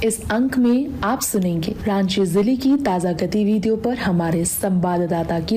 इस अंक में आप सुनेंगे रांची जिले की ताजा गतिविधियों पर हमारे संवाददाता की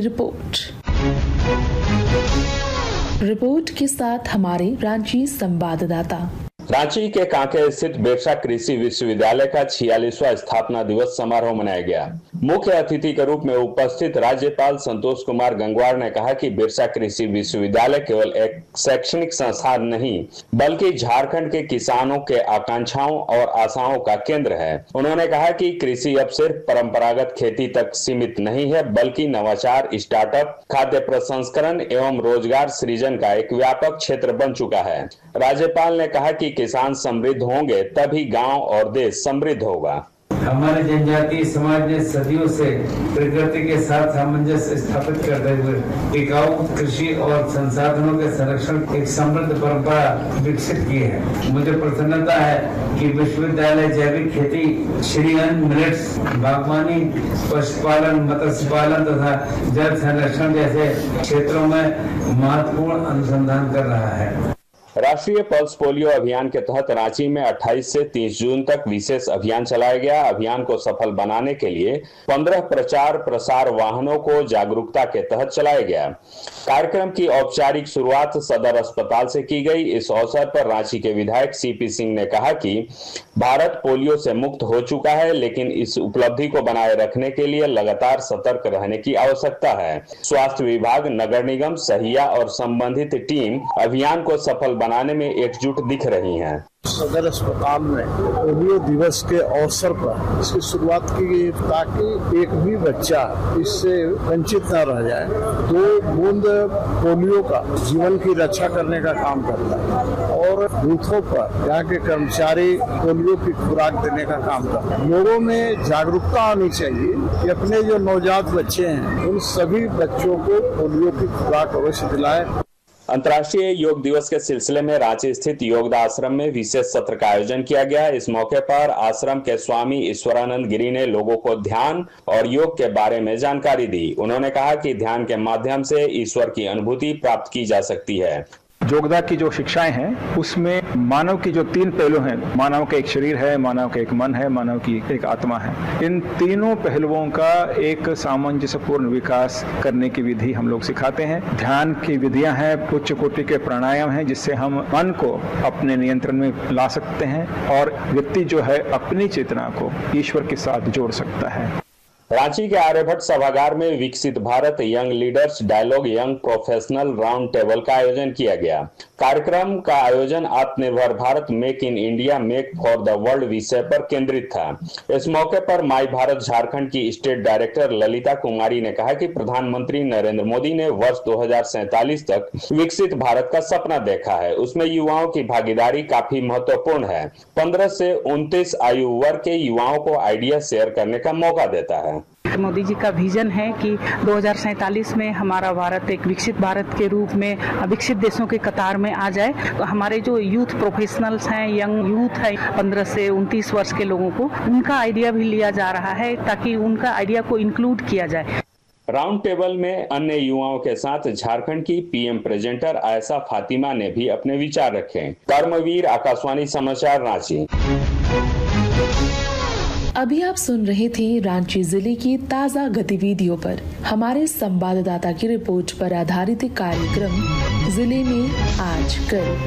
रिपोर्ट के साथ हमारे रांची संवाददाता। रांची के कांके स्थित बिरसा कृषि विश्वविद्यालय का 46वां स्थापना दिवस समारोह मनाया गया। मुख्य अतिथि के रूप में उपस्थित राज्यपाल संतोष कुमार गंगवार ने कहा कि बिरसा कृषि विश्वविद्यालय केवल एक शैक्षणिक संस्थान नहीं, बल्कि झारखंड के किसानों के आकांक्षाओं और आशाओं का केंद्र है। उन्होंने कहा कि कृषि अब सिर्फ परंपरागत खेती तक सीमित नहीं है, बल्कि नवाचार, स्टार्टअप, खाद्य प्रसंस्करण एवं रोजगार सृजन का एक व्यापक क्षेत्र बन चुका है। राज्यपाल ने कहा कि किसान समृद्ध होंगे तभी गांव और देश समृद्ध होगा। हमारे जनजातीय समाज ने सदियों से प्रकृति के साथ सामंजस्य स्थापित करते हुए टिकाऊ कृषि और संसाधनों के संरक्षण की एक समृद्ध परंपरा विकसित की है। मुझे प्रसन्नता है कि विश्वविद्यालय जैविक खेती, श्री अन्न, मिलेट्स, बागवानी, पशुपालन, मत्स्य पालन तथा जल संरक्षण जैसे क्षेत्रों में महत्वपूर्ण अनुसंधान कर रहा है। राष्ट्रीय पल्स पोलियो अभियान के तहत रांची में 28 से 30 जून तक विशेष अभियान चलाया गया। अभियान को सफल बनाने के लिए 15 प्रचार प्रसार वाहनों को जागरूकता के तहत चलाया गया। कार्यक्रम की औपचारिक शुरुआत सदर अस्पताल से की गई। इस अवसर पर रांची के विधायक सीपी सिंह ने कहा कि भारत पोलियो से मुक्त हो चुका है, लेकिन इस उपलब्धि को बनाए रखने के लिए लगातार सतर्क रहने की आवश्यकता है। स्वास्थ्य विभाग, नगर निगम, सहिया और संबंधित टीम अभियान को सफल बनाने में एकजुट दिख रही हैं। सदर अस्पताल में पोलियो दिवस के अवसर पर इसकी शुरुआत की गई ताकि एक भी बच्चा इससे वंचित न रह जाए। 2 बूंद पोलियो का जीवन की रक्षा करने का काम करता है और बूथों पर यहाँ के कर्मचारी पोलियो की खुराक देने का काम करता है। लोगों में जागरूकता आनी चाहिए कि अपने जो नवजात बच्चे हैं उन सभी बच्चों को पोलियो की खुराक अवश्य दिलाए। अंतर्राष्ट्रीय योग दिवस के सिलसिले में रांची स्थित योगदा आश्रम में विशेष सत्र का आयोजन किया गया। इस मौके पर आश्रम के स्वामी ईश्वरानंद गिरी ने लोगों को ध्यान और योग के बारे में जानकारी दी। उन्होंने कहा कि ध्यान के माध्यम से ईश्वर की अनुभूति प्राप्त की जा सकती है। योगदा की जो शिक्षाएं हैं उसमें मानव की जो 3 पहलू हैं, मानव का एक शरीर है, मानव का एक मन है, मानव की एक आत्मा है। इन तीनों पहलुओं का एक सामंजस्यपूर्ण विकास करने की विधि हम लोग सिखाते हैं। ध्यान की विधियां हैं, उच्च कोटि के प्राणायाम हैं, जिससे हम मन को अपने नियंत्रण में ला सकते हैं और व्यक्ति जो है अपनी चेतना को ईश्वर के साथ जोड़ सकता है। रांची के आर्यभट्ट सभागार में विकसित Bharat young leaders dialogue young professional round table का आयोजन किया गया। कार्यक्रम का आयोजन आत्मनिर्भर Bharat, make in India, make for the world विषय पर केंद्रित था। इस मौके पर माई भारत झारखंड की स्टेट डायरेक्टर ललिता कुमारी ने कहा कि प्रधानमंत्री नरेंद्र मोदी ने वर्ष 2047 तक विकसित भारत का सपना देखा है। उसमें युवाओं की भागीदारी काफी महत्वपूर्ण है। 15 से 29 आयु वर्ग के युवाओं को आइडिया शेयर करने का मौका देता है। मोदी जी का विजन है कि 2047 में हमारा भारत एक विकसित भारत के रूप में विकसित देशों के कतार में आ जाए। तो हमारे जो यूथ प्रोफेशनल्स हैं, यंग यूथ है, 15 से 29 वर्ष के लोगों को, उनका आइडिया भी लिया जा रहा है ताकि उनका आइडिया को इंक्लूड किया जाए। राउंड टेबल में अन्य युवाओं के साथ झारखंड की पीएम प्रेजेंटर आयशा फातिमा ने भी अपने विचार रखे। कर्मवीर, आकाशवाणी समाचार, रांची। अभी आप सुन रहे थे रांची जिले की ताजा गतिविधियों पर हमारे संवाददाता की रिपोर्ट पर आधारित कार्यक्रम जिले में आज कल।